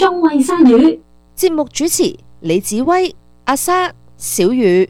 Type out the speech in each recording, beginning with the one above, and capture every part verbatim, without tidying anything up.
眾為鯊魚。 節目主持李子威、阿莎、小雨。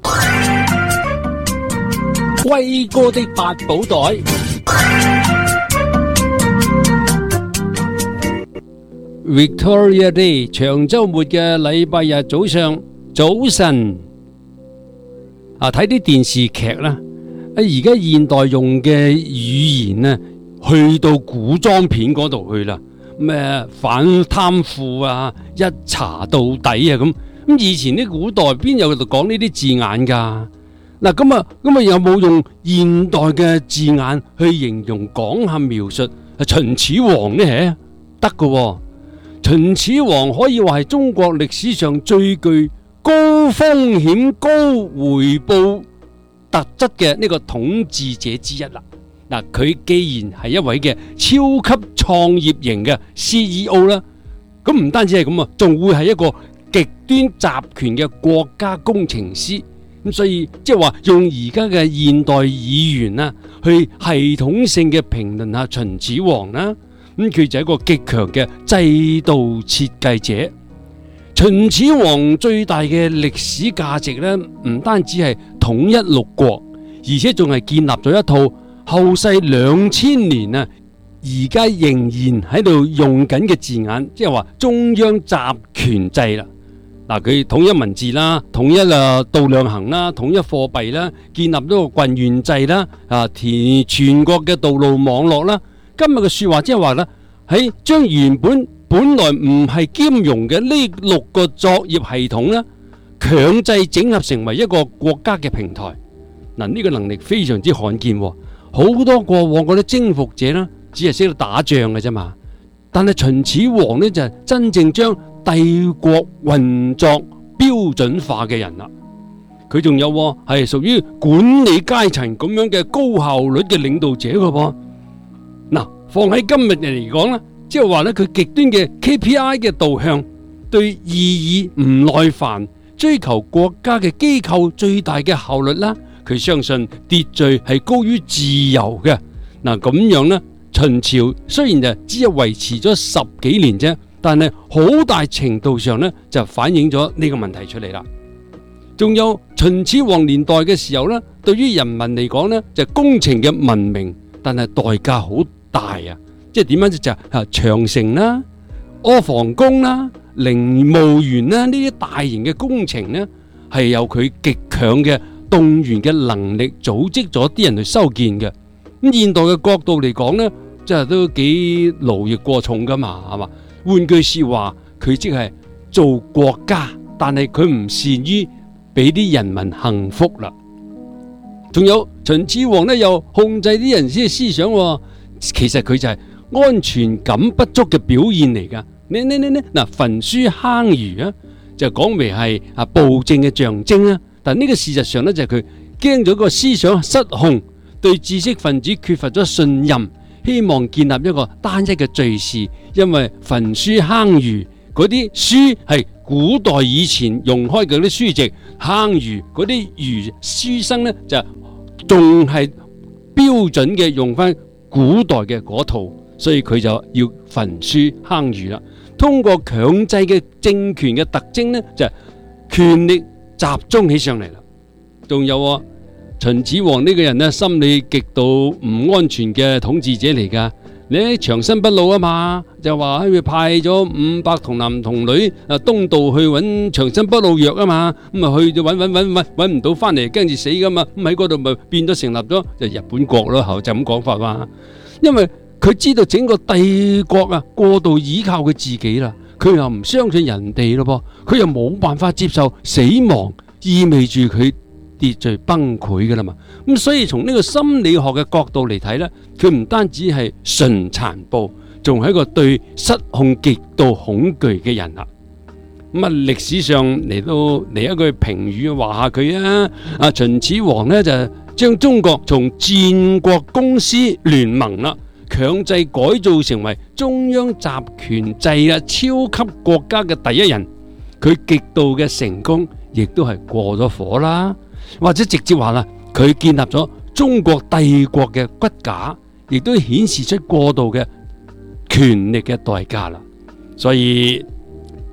威哥的八寶袋。Victoria Day 長週末嘅禮拜日早上早晨啊，睇啲電視劇啦。啊，而家現代用嘅語言呢，去到古裝片嗰度去啦。咩反貪腐啊，一查到底啊咁。咁以前啲古代邊有度講呢啲字眼噶？嗱，咁啊，咁啊有冇用現代嘅字眼去形容講下描述秦始皇呢？得噶喎。秦始皇可以話係中國歷史上最具高風險、高回報特質嘅呢個統治者之一啦。嗱，佢既然係一位嘅超級創業型嘅 C E O 啦，咁唔單止係咁啊，仲會係一個極端集權嘅國家工程師。咁所以即係話用而家嘅現代語言啦，去系統性嘅評論下秦始皇啦。咁佢就係一個極強嘅制度設計者。秦始皇最大嘅歷史價值咧，唔單止係統一六國，而且仲係建立咗一套後世兩千年啊，而家仍然喺度用緊嘅字眼，即係話中央集權制啦。嗱，佢統一文字啦，統一啊度量衡啦，統一貨幣啦，建立咗個郡縣制啦，啊填全國嘅道路網絡啦。今日嘅說話即係話咧，喺將原本本來唔係兼容嘅呢六個作業系統咧，強制整合成為一個國家嘅平台。嗱，呢個能力非常之罕見，好多過往嗰啲征服者呢，只係識得打仗嘅啫嘛。但係秦始皇呢，就係真正將帝國運作標準化嘅人啦。佢仲有係屬於管理階層咁樣嘅高效率嘅領導者嘅噃。嗱，放喺今日嚟講咧，即係話咧，佢極端嘅 K P I 嘅導向，對異議唔耐煩，追求國家嘅機構最大嘅效率啦。佢相信秩序係高於自由嘅。嗱，咁樣呢，秦朝雖然就只係維持咗十幾年啫，但係好大程度上呢，就反映咗呢個問題出嚟啦。仲有秦始皇年代嘅時候呢，對於人民嚟講呢，就係工程嘅文明，但係代價好大啊！即係點樣就係長城啦、阿房宮啦、陵墓園啦，呢啲大型嘅工程呢，係有佢極強嘅動員嘅能力，組織咗啲人去修建嘅。咁現代嘅角度嚟講呢，即係都幾勞役過重噶嘛，係嘛？換句說話，佢即係做國家，但係佢唔善於俾啲人民幸福啦。仲有秦始皇呢，又控制啲人先嘅思想，其實佢就係安全感不足嘅表現嚟噶。你你你你嗱，焚書坑儒啊，就講為係啊暴政嘅象徵啦。但呢個事實上呢，就係佢驚咗個思想失控，對知識分子缺乏咗信任，希望建立一個單一嘅敘事。因為焚書坑儒嗰啲書係古代以前用開嘅啲書籍，坑儒嗰啲儒書生呢，就仲係標準嘅用翻古代嘅嗰套，所以佢就要焚書坑儒啦。通過強制嘅政權嘅特徵呢，就係權力集中起上嚟啦。仲有啊，秦始皇呢個人呢，心理極度唔安全嘅統治者嚟噶。你長生不老啊嘛，就話佢派咗五百童男童女啊東渡去揾長生不老藥啊嘛，咁啊去就揾揾揾揾揾唔到翻嚟，跟住死噶嘛，咁喺嗰度咪變咗成立咗就日本國咯，就咁講法嘛。因為佢知道整個帝國啊過度依靠佢自己啦，佢又唔相信人哋咯噃，佢又冇辦法接受死亡，意味住佢秩序崩潰噶啦嘛。咁所以從呢個心理學嘅角度嚟睇呢，佢唔單止係純殘暴，仲係一個對失控極度恐懼嘅人啦。咁啊，歷史上嚟到嚟一句評語話下佢啊，啊秦始皇呢，就將中國從戰國公司聯盟啦，強制改造成為中央集權制啊超級國家嘅第一人。佢極度嘅成功，亦都係過咗火啦。或者直接話啦，佢建立咗中國帝國嘅骨架，亦都顯示出過度嘅權力嘅代價啦。所以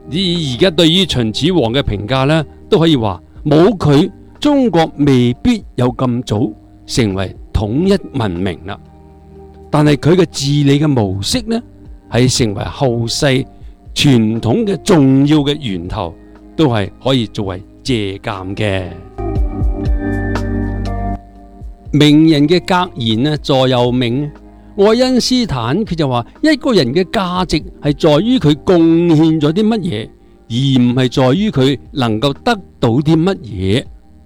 而家對於秦始皇嘅評價呢，都可以話冇佢，中國未必有咁早成為統一文明啦。但係佢嘅治理嘅模式呢，係成為後世傳統嘅重要嘅源頭，都係可以作為借鑒嘅。名人嘅格言呢，座右銘，愛因斯坦佢就話：一個人嘅價值係在於佢貢獻咗啲乜嘢，而唔係在於佢能夠得到啲乜嘢。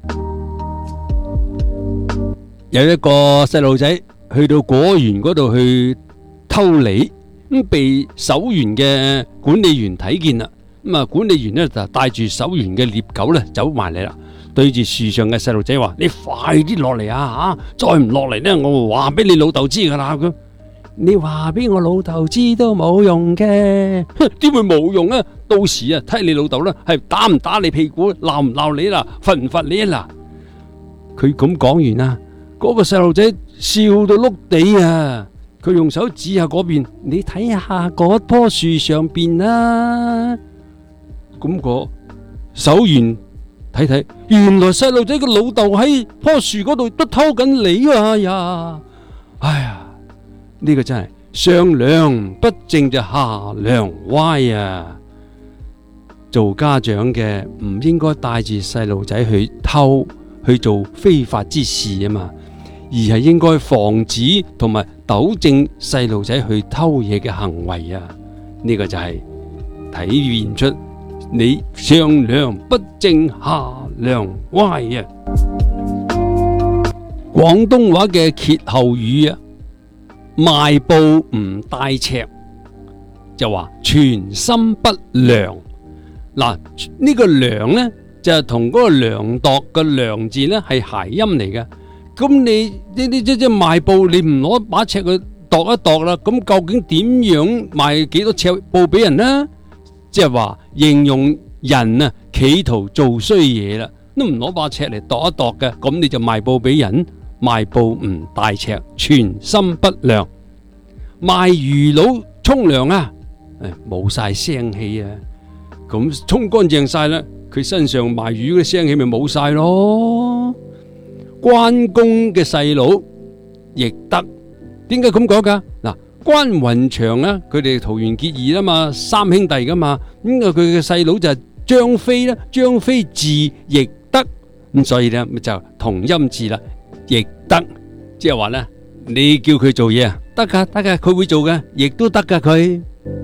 有一個細路仔去到果園嗰度去偷梨，咁被守園嘅管理員睇見啦。咁啊，管理員呢就帶住守園嘅獵狗咧走埋嚟啦，對住樹上嘅細路仔話：你快啲落嚟啊！吓，再唔落嚟呢，我會話俾你老豆知噶啦。咁你話俾我老豆知都冇用嘅，點會冇用啊？到時啊，睇你老豆啦，係打唔打你屁股，鬧唔鬧你啦，罰唔罰你啊？嗱，佢咁講完啦，嗰個細路仔笑到碌地啊！佢用手指下嗰邊，你睇下嗰棵樹上邊啦。咁個守園睇睇，原來細路仔個老豆喺棵樹嗰度都偷緊梨啊呀！哎呀，呢個真係上梁不正就下梁歪啊！做家長嘅唔應該帶住細路仔去偷去做非法之事啊嘛，而係應該防止同埋糾正細路仔去偷嘢嘅行為啊！呢個就係體現出你上梁不正下梁歪啊！廣東話嘅歇後語啊，邁步唔帶尺，就話存心不良。嗱，呢個良呢就係同嗰個量度嘅量字呢係諧音嚟嘅。咁你呢啲即即邁步，你唔攞把尺去度一度啦，咁究竟點樣邁幾多尺步俾人呢？即係話形容人啊，企圖做衰嘢啦，都唔攞把尺嚟度一度嘅，咁你就邁步俾人，邁步唔帶尺，存心不良。賣魚佬沖涼啊，誒冇晒聲氣啊，咁沖乾淨晒啦，佢身上賣魚嘅聲氣咪冇晒咯。關公嘅細佬亦得，點解咁講噶？嗱。關雲長啊，佢哋桃園結義啦嘛，三兄弟噶嘛，咁啊佢嘅細佬就係張飛啦，張飛字翼德，咁所以咧就同音字啦，翼德，即係話咧，你叫佢做嘢啊，得噶得噶，佢會做嘅，亦都得噶佢。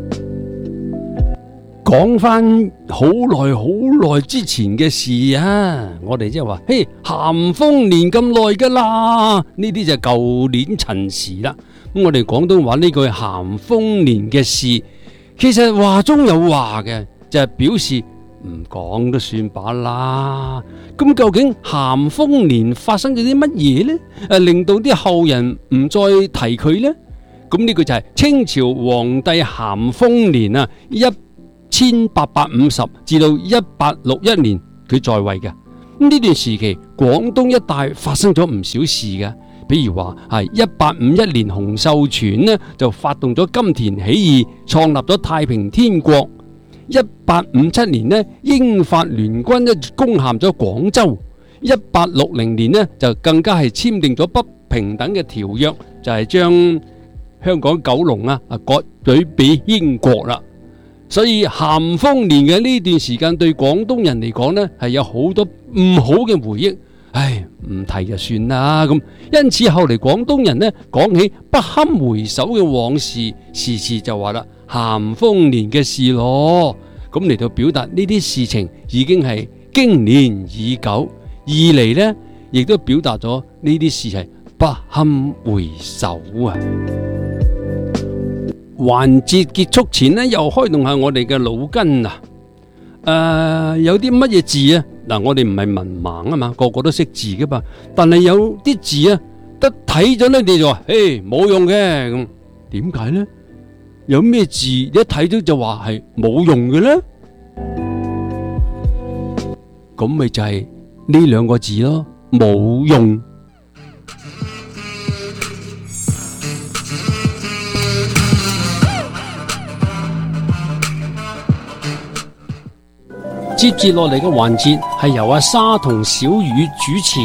講翻好耐好耐之前嘅事啊，我哋即係話，嘿，咸豐年咁耐噶啦，呢啲就舊年陳時啦。咁我哋廣東話呢句咸豐年嘅事，其實話中有話嘅，就係表示唔講都算罷啦。咁究竟咸豐年發生咗啲乜嘢呢？誒，令到啲後人唔再提佢呢？咁呢個就係清朝皇帝咸豐年啊，一千八百五十至到一八六一年佢在位嘅。咁呢段時期，廣東一帶發生咗唔少事嘅。比如話係一八五一年，洪秀全呢就發動咗金田起義，創立咗太平天國。一八五七年呢，英法聯軍一攻陷咗廣州。一八六零年呢，就更加係簽訂咗不平等嘅條約，就係將香港九龍啊啊割據俾英國啦。所以咸豐年嘅呢段時間對廣東人嚟講呢，係有好多唔好嘅回憶。唉，唔提就算啦咁。因此後嚟廣東人呢，講起不堪回首嘅往事，時時就話啦，咸豐年嘅事咯。咁嚟到表達呢啲事情已經係經年已久，二嚟呢亦都表達咗呢啲事係不堪回首啊。環節結束前呢，又開動下我哋嘅腦筋啊。誒、呃，有啲乜嘢字啊？嗱，我哋唔係文盲啊嘛，個個都識字噶嘛。但係有啲字啊，得睇咗咧，你就話，誒，冇用嘅咁。點解咧？有咩字你一睇咗就話係冇用嘅咧？咁咪就係呢兩個字咯，冇用。 接住落嚟嘅環節係由阿沙同小雨主持。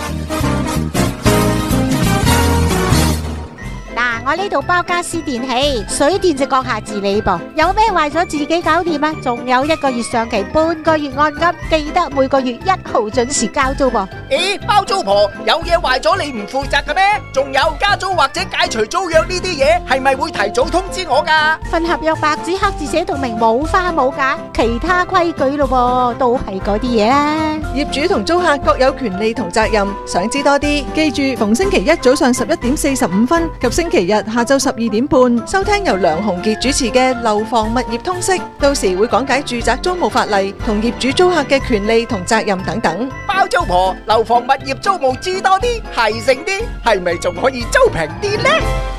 我呢度包家私電器，水電就閣下自理噃。有咩壞咗自己搞掂啊！仲有一個月上期，半個月按金，記得每個月一號準時交租噃。 咦，包租婆有嘢壞咗你唔負責嘅咩？仲有加租或者解除租約呢啲嘢，係咪會提早通知我噶？ 份合約白紙黑字寫到明，冇花冇假，其他規矩咯噃，都係嗰啲嘢啦。 業主同租客各有權利同責任，想知多啲，記住逢星期一早上十一點四十五分及星期日下晝十二點半收聽由梁鴻傑主持嘅《樓房物業通識》，到時會講解住宅租務法例同業主租客嘅權利同責任等等。 包租婆樓房物業租務知多啲，係醒啲，係咪仲可以租平啲呢？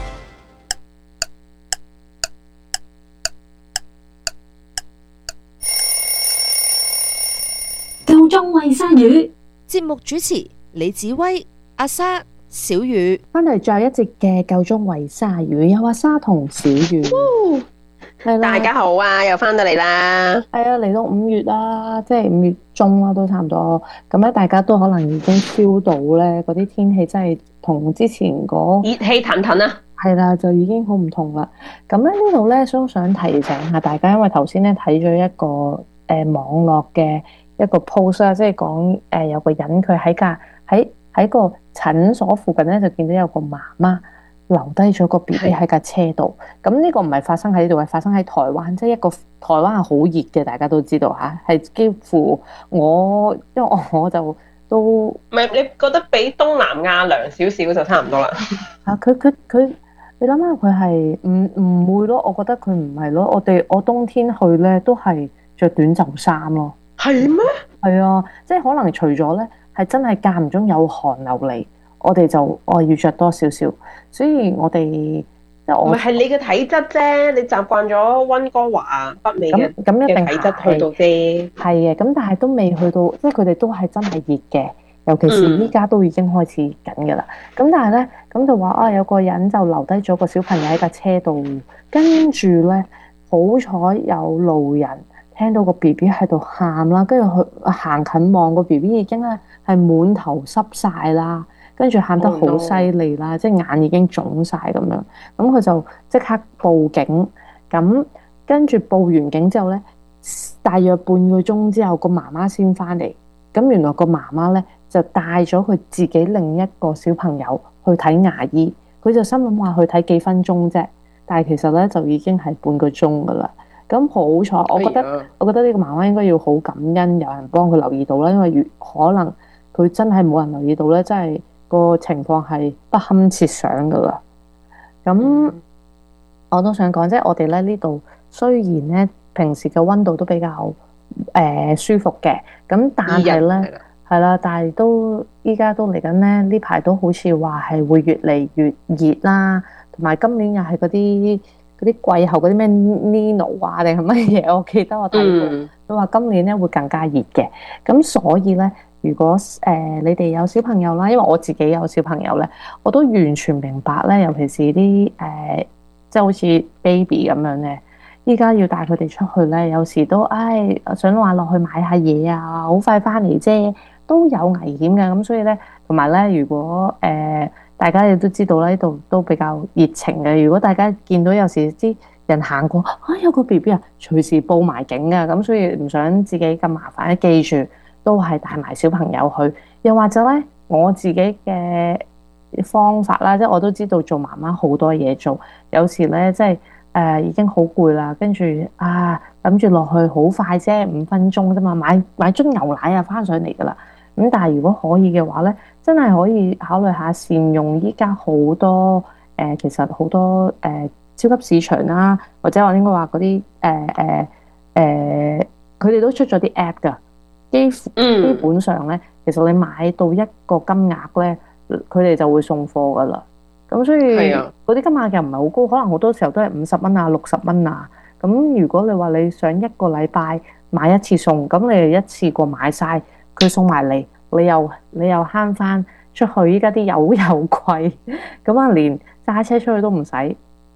夠鐘餵鯊魚。 節目主持李子威、阿沙、小雨。 翻嚟再一節嘅夠鐘餵鯊魚，有阿沙同小雨。係啦， 大家好啊，又翻到嚟啦。 係啊，嚟到五月啦，即係五月中啦，都差唔多。咁咧，大家都可能已經 feel 到咧，嗰啲天氣真係同之前嗰熱氣騰騰啊。 係啦，就已經好唔同啦。咁咧呢度咧，都想提醒下大家，因為頭先咧睇咗一個誒、呃、網絡嘅一個 post 啦，即係講誒有個人佢喺架喺喺個診所附近咧，就見到有個媽媽留低咗個 B B 喺架車度。咁呢個唔係發生喺呢度，係發生喺台灣，即係一個台灣係好熱嘅，大家都知道嚇，係幾乎我因為我就都唔係，你覺得比東南亞涼少少就差唔多啦。 嚇佢佢佢，你諗下佢係唔唔會咯？我覺得佢唔係咯。我哋我冬天去咧都係着短袖衫咯。 係咩？ 係啊，即係可能除咗咧，係真係間唔中有寒流嚟，我哋就我要着多少少，所以我哋即係我唔係你嘅體質啫，你習慣咗溫哥華北美嘅咁咁一定體質去到啫。 係嘅，咁但係都未去到，即係佢哋都係真係熱嘅，尤其是依家都已經開始緊㗎啦。咁、嗯、但係咧，咁就話啊，有個人就留低咗個小朋友喺架車度，跟住咧好彩有路人聽到個 B B 喺度喊啦，跟住佢行近望個 B B 已經咧係滿頭濕晒啦，跟住喊得好犀利啦， oh no. 即係眼已經腫晒咁樣。咁佢就即刻報警，咁跟住報完警之後咧，大約半個鐘之後個媽媽先翻嚟。咁原來個媽媽咧就帶咗佢自己另一個小朋友去睇牙醫，佢就心諗話去睇幾分鐘啫，但係其實咧就已經係半個鐘噶啦。咁好彩，我覺得、哎、我覺得呢個媽媽應該要好感恩，有人幫佢留意到啦，因為越可能佢真係冇人留意到咧，真係個情況係不堪設想噶啦。咁、嗯、我都想講，即係我哋咧呢度雖然咧平時嘅溫度都比較誒、呃、舒服嘅，咁但係咧係啦，但係都依家都嚟緊咧，呢排都好似話係會越嚟越熱啦，同埋今年又係嗰啲。嗰啲季候嗰啲咩 Nino 啊定係乜嘢？我記得我睇過，佢話今年咧會更加熱嘅。咁所以咧，如果誒、呃、你哋有小朋友啦，因為我自己有小朋友咧，我都完全明白咧，尤其是啲誒、呃、即係好似 baby 咁樣咧，依家要帶佢哋出去咧，有時都唉想話落去買下嘢啊，好快翻嚟啫，都有危險嘅。咁所以咧，同埋咧，如果誒、呃大家亦都知道啦，呢度都比較熱情嘅。如果大家見到有時啲人行過，啊有個 B B 啊，隨時報埋警啊，咁所以唔想自己咁麻煩，記住都係帶埋小朋友去。又或者咧，我自己嘅方法啦，即係我都知道做媽媽好多嘢做，有時咧即係誒已經好攰啦，跟住啊諗住落去好快啫，五分鐘啫嘛，買買樽牛奶啊翻上嚟噶啦。咁但係如果可以嘅話咧，真係可以考慮下善用依家好多誒、呃，其實好多誒、呃、超級市場啦，或者我應該話嗰啲誒誒誒，佢、呃、哋、呃、都出咗啲 app 噶，幾乎基本上咧，其實你買到一個金額咧，佢哋就會送貨噶啦。咁所以嗰啲金額又唔係好高，可能好多時候都係五十蚊啊、六十蚊啊。咁如果你話你想一個禮拜買一次餸，咁你就一次過買晒。佢送埋嚟，你又你又慳翻出去。依家啲油又貴，咁啊連揸車出去都唔使，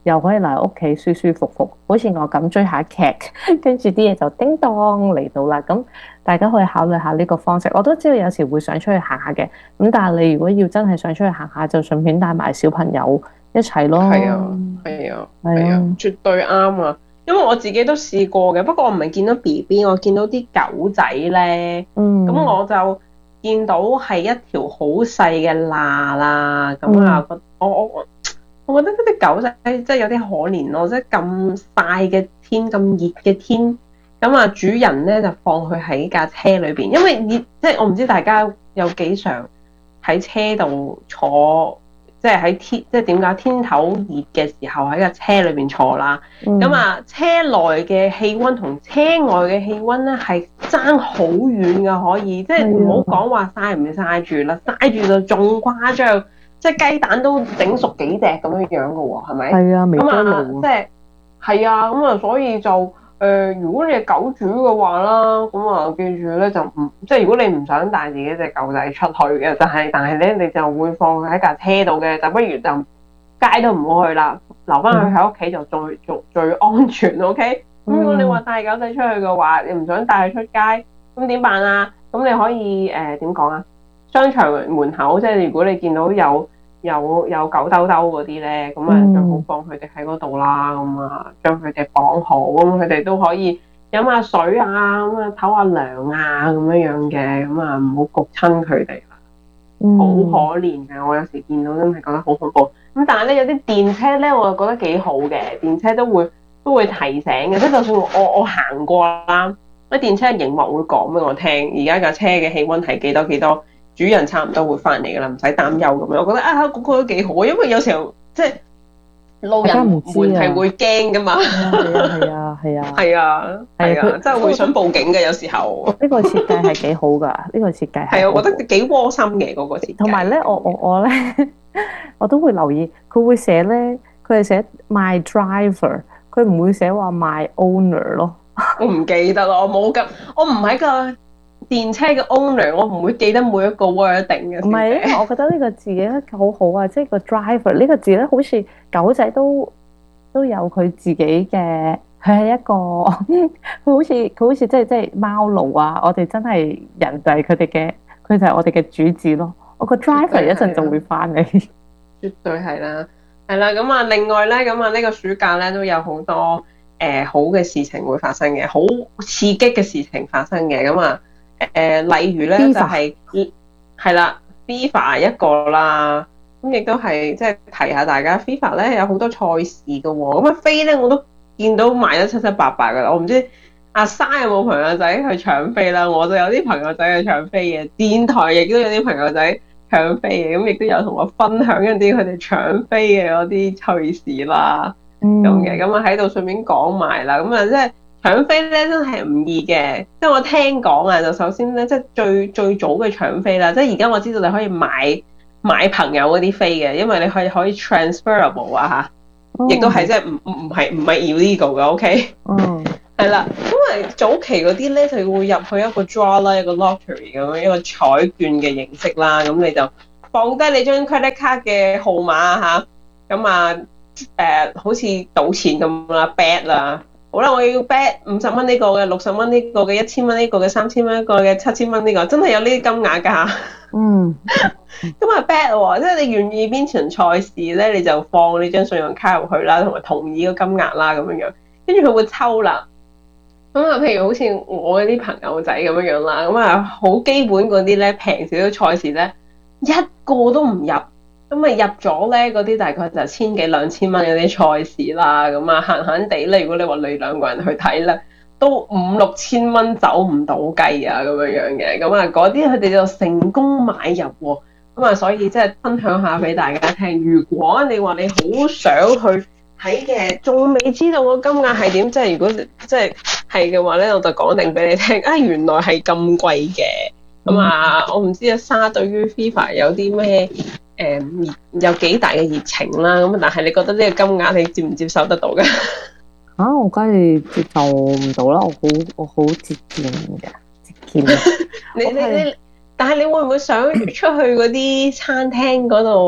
又可以嚟屋企舒舒服服，好似我咁追下劇，跟住啲嘢就叮當嚟到啦。咁大家可以考慮下呢個方式。我都知道有時會想出去行下嘅，咁但係你如果要真係想出去行下，就順便帶埋小朋友一齊咯。 係啊，係啊，係啊，絕對啱啊！因為我自己都試過嘅，不過我唔係見到 B B， 我見到啲狗仔咧，咁、嗯、我就見到係一條好細嘅罅啦，咁啊、嗯，我我我我覺得呢啲狗仔真係有啲可憐咯，即係咁曬嘅天，咁熱嘅天，咁啊主人咧就放佢喺架車裏邊，因為熱，即係我唔知大家有幾常喺車度坐。即係喺天，即係點解天頭熱嘅時候喺架車裏邊坐啦？咁啊、嗯，車內嘅氣温同車外嘅氣温咧係爭好遠噶，可以即係唔好講話曬唔曬住啦，曬住就仲誇張，即係雞蛋都整熟幾隻咁樣樣噶喎，係咪？係啊，微波爐即係係啊，咁啊，所以就。誒、呃，如果你係狗主嘅話啦，咁啊記住咧就唔即係如果你唔想帶自己隻狗仔出去嘅，但係但係咧你就會放佢喺架車度嘅，就不如就街都唔好去啦，留翻佢喺屋企就最最最安全。OK，咁、嗯、如果你話帶狗仔出去嘅話，你唔想帶佢出街，咁點辦啊？咁你可以誒點講啊？商場門口即係如果你見到有。有有狗兜兜嗰啲咧，咁啊最好放佢哋喺嗰度啦，咁啊將佢哋綁好，咁佢哋都可以飲下水啊，咁啊唞下涼啊，咁樣樣嘅，咁啊唔好焗親佢哋啦，好、嗯、可憐嘅，我有時見到真係覺得好恐怖。咁但係咧有啲電車咧，我又覺得幾好嘅，電車都會都會提醒嘅，即係就算我我行過啦，啲電車熒幕會講俾我聽，而家架車嘅氣温係幾多幾多。主人差唔多會翻嚟噶啦，唔使擔憂咁樣。我覺得啊，嗰、那個都幾好，因為有時候即係路人們係會驚噶嘛。係啊，係啊，係啊，係啊，真係會想報警嘅有時候。呢個設計係幾好㗎，呢、這個設計係啊，我覺得幾窩心嘅嗰、那個設計。同埋咧，我我我咧，我都會留意，佢會寫咧，佢係寫 my driver，佢唔會寫話 my owner 咯。我唔記得啦，我冇咁，我唔喺個。電車嘅 owner，我唔會記得每一個 word 定嘅。唔係，我覺得呢個字咧好好啊，即係個 driver 呢個字咧，好似狗仔都都有佢自己嘅，佢係一個，佢好似佢好似即係即係貓奴啊！我哋真係人就係佢哋嘅，佢就係我哋嘅主子咯。我個 driver 一陣就會翻嚟，絕對係啦，係啦。咁啊，另外咧，咁啊呢個暑假咧都有好多誒、呃、好嘅事情會發生嘅，好刺激嘅事情發生嘅，咁啊。誒、呃，例如咧 FIFA 就係、是、係啦 FIFA 一個啦，咁亦都係即係提下大家 FIFA 咧有好多賽事嘅喎，咁啊飛咧我都見到賣得七七八八噶啦，我唔知阿沙有冇朋友仔去搶飛啦，我就有啲朋友仔去搶飛嘅，電台亦都有啲朋友仔搶飛嘅，咁亦都有同我分享一啲佢哋搶飛嘅嗰啲趣事啦，咁嘅、嗯，咁啊喺度順便講埋啦，咁啊即係。搶飛咧真係唔易嘅，即係我聽講啊，就首先咧，即係最最早嘅搶飛啦，即係而家我知道你可以買買朋友嗰啲飛嘅，因為你可以可以 transferable 啊嚇，亦都係即係唔唔係唔係 illegal 嘅 ，OK？嗯，係啦，因為早期嗰啲咧就會入去一個 draw 啦，一個 lottery 咁樣一個彩券嘅形式啦，咁你就放低你張 credit card 嘅號碼嚇，咁啊誒、呃、好似賭錢咁啦 bet 啦。好啦，我要 bet 五十蚊呢個嘅，六十蚊呢個嘅，一千蚊呢個嘅，三千蚊一個嘅，七千蚊呢個，真係有呢啲金額㗎。嗯，咁啊 bet 喎，即係你願意邊場賽事咧，你就放呢張信用卡入去啦，同埋同意個金額啦，咁樣樣，跟住佢會抽啦。咁啊，譬如好似我嗰啲朋友仔咁樣樣啦，咁啊好基本嗰啲咧，平少少賽事咧，一個都唔入。咁啊入咗咧，嗰啲大概就千幾兩千蚊嗰啲賽事啦，咁啊閒閒地咧，如果你話你兩個人去睇咧，都五六千蚊走唔到雞啊咁樣樣嘅，咁啊嗰啲佢哋就成功買入喎，咁啊所以即係分享下俾大家聽。如果你話你好想去睇嘅，仲未知道個金額係點，即係如果即係係嘅話咧，我就講定俾你聽。啊，原來係咁貴嘅，咁啊我唔知阿沙對於 FIFA 有啲咩？誒、嗯，有幾大嘅熱情啦，咁但係你覺得呢個金額你接唔接受得到嘅？嚇、啊，我梗係接受唔到啦，我好我好節儉嘅，節儉。你你你，但係你會唔會想出去嗰啲餐廳嗰度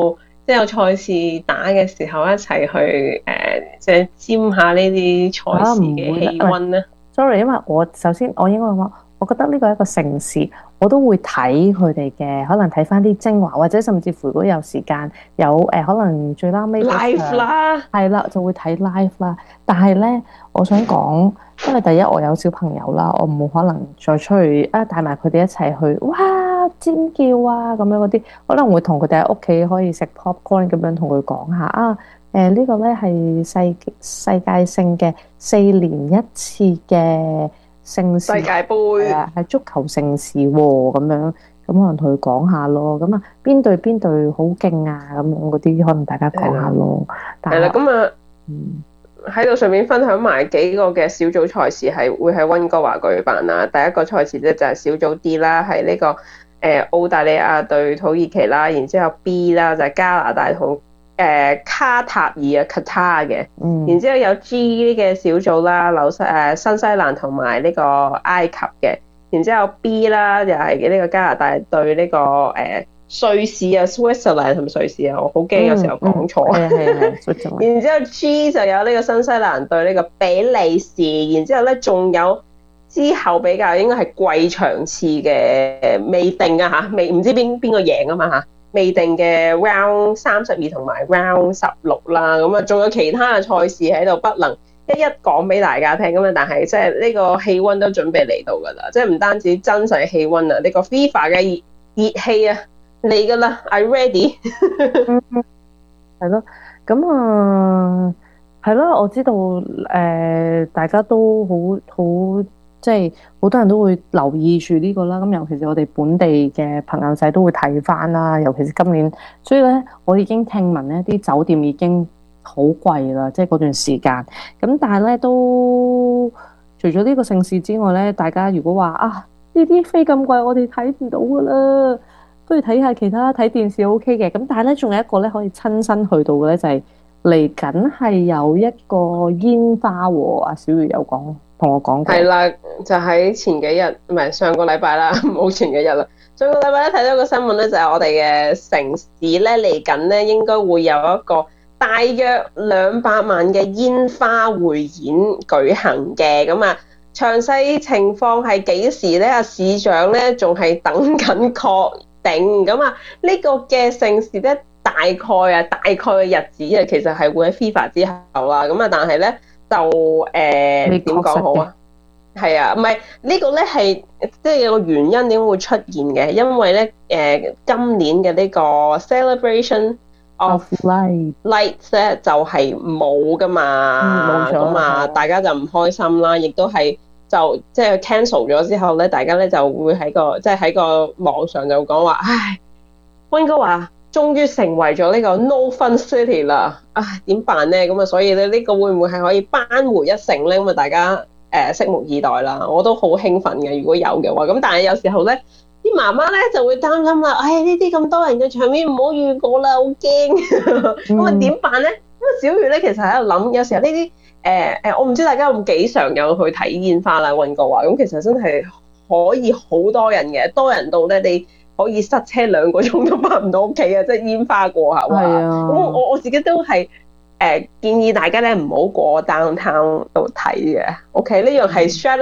即係有賽事打嘅時候一齊去誒、呃，即係沾下呢啲賽事嘅氣温咧。 Sorry， 因為我首先我應該講，我覺得呢個係一個盛事，我都會睇佢哋嘅，可能睇翻啲精華，或者甚至乎如果有時間有誒、呃，可能最拉尾 live 啦， 係啦，就會睇 live 啦。但係咧，我想講，因為第一我有小朋友啦，我冇可能再出去啊，帶埋佢哋一齊去，哇尖叫啊咁樣嗰啲，可能會同佢哋喺屋企可以食 popcorn 咁樣同佢講下啊。誒、呃這個、呢個咧係世世界性嘅四年一次嘅盛事， 世界盃係、呃、足球盛事喎、哦，咁樣咁可能同佢講下咯。咁啊邊隊邊隊好勁啊咁樣嗰啲，可能大家講下咯。 係啦，咁啊， 嗯，喺度順便分享埋幾個嘅小組賽事係會喺溫哥華舉辦啦。第一個賽事咧就係小組 D 啦，係呢、這個誒、呃、澳大利亞對土耳其啦，然之後 B 啦就係加拿大同誒、呃、卡塔爾啊 Qatar 嘅，嗯、然之後有 G 嘅小組啦，紐西誒新西蘭同埋呢個埃及嘅，然之後 B 啦又係呢個加拿大對呢、這個誒、呃、瑞士啊 Switzerland 同埋瑞士啊，我好驚有時候講錯。係係係。然之後 G 就有呢個新西蘭對呢個比利時，然之後咧仲有之後比較應該係貴場次嘅未定啊嚇，未唔知邊邊個贏啊嘛嚇。未定嘅 round 三十二同埋 round 十六啦，咁啊仲有其他嘅賽事喺度，不能一一講俾大家聽咁啊！但係即係呢個氣温都準備嚟到㗎啦，即係唔單止真實氣温啊，呢、呢個 FIFA 嘅熱熱氣啊嚟㗎啦，I ready 係咯，咁啊係咯，我知道誒、呃，大家都好好。即係好多人都會留意住呢個啦，咁尤其是我哋本地嘅朋友仔都會睇翻啦，尤其是今年，所以咧我已經聽聞呢啲酒店已經好貴啦，即係嗰段時間。咁但係咧都除咗呢個盛事之外咧，大家如果話啊呢啲飛咁貴，我哋睇唔到噶啦，不如睇下其他睇電視 O K 嘅。咁但係咧仲有一個咧可以親身去到嘅咧，就係嚟緊係有一個煙花喎。阿小魚有講。同我講過係啦，就喺前幾日，唔係上個禮拜啦，冇前幾日啦。上個禮拜咧睇到個新聞咧，就係我哋嘅城市咧嚟緊咧，應該會有一個大約兩百萬嘅煙花匯演舉行嘅。咁啊，詳細情況係幾時咧？阿市長咧仲係等緊確定。咁啊，呢個嘅盛事咧，大概啊，大概嘅日子啊，其實係會喺 FIFA 之後啦。咁啊，但係咧。就誒點講好啊？係啊，唔係呢個咧係即係有個原因點會出現嘅，因為咧誒、呃、今年嘅呢個 Celebration of Light Lights 咧就係冇噶嘛，冇錯嘛，大家就唔開心啦，亦都係就即係 cancel 咗之後咧，大家咧就會喺個即係喺個網上就講話，唉，溫哥華終於成為咗呢個 No Fun City 啦！唉，點辦咧？咁啊，所以咧呢個會唔會係可以扳回一城咧？咁啊，大家誒拭目以待啦！我都好興奮嘅，如果有嘅話。咁但係有時候咧，啲媽媽咧就會擔心啦。唉，呢啲咁多人嘅場面唔好遇過啦，好驚。咁啊點辦咧？咁啊小月咧其實喺度諗，有時候呢啲誒誒，我唔知大家有冇幾常有去睇煙花啦，溫哥華咁其實真係可以好多人嘅，多人到咧你。可以塞車兩個鐘都返唔到屋企啊！即係煙花過後啊，咁我我自己都係誒、呃、建議大家咧唔好過 downtown 度睇嘅。OK，呢樣係 strategy。